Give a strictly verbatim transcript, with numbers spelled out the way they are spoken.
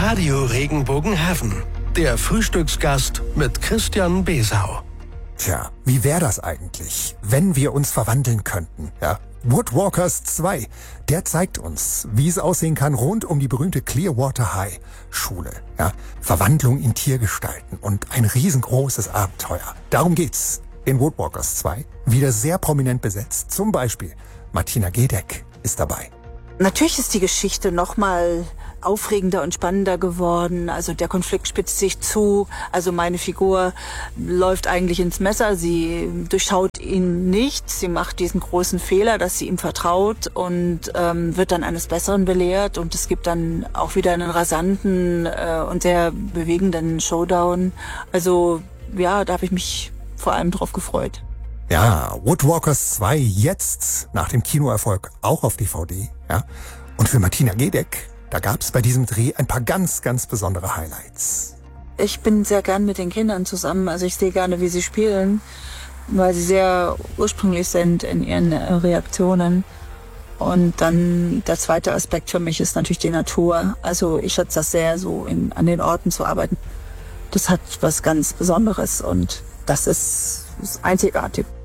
Radio Regenbogenhafen. Der Frühstücksgast mit Christian Besau. Tja, wie wäre das eigentlich, wenn wir uns verwandeln könnten, ja? Woodwalkers zwei, der zeigt uns, wie es aussehen kann rund um die berühmte Clearwater High Schule, ja? Verwandlung in Tiergestalten und ein riesengroßes Abenteuer. Darum geht's in Woodwalkers zwei, wieder sehr prominent besetzt. Zum Beispiel Martina Gedeck ist dabei. Natürlich ist die Geschichte noch mal aufregender und spannender geworden. Also der Konflikt spitzt sich zu. Also meine Figur läuft eigentlich ins Messer. Sie durchschaut ihn nicht. Sie macht diesen großen Fehler, dass sie ihm vertraut und ähm, wird dann eines Besseren belehrt. Und es gibt dann auch wieder einen rasanten äh, und sehr bewegenden Showdown. Also ja, da habe ich mich vor allem drauf gefreut. Ja, Woodwalkers zwei jetzt nach dem Kinoerfolg auch auf D V D. Ja. Und für Martina Gedeck, da gab's bei diesem Dreh ein paar ganz, ganz besondere Highlights. Ich bin sehr gern mit den Kindern zusammen. Also ich sehe gerne, wie sie spielen, weil sie sehr ursprünglich sind in ihren Reaktionen. Und dann der zweite Aspekt für mich ist natürlich die Natur. Also ich schätze das sehr, so in, an den Orten zu arbeiten. Das hat was ganz Besonderes und das ist, ist einzigartig.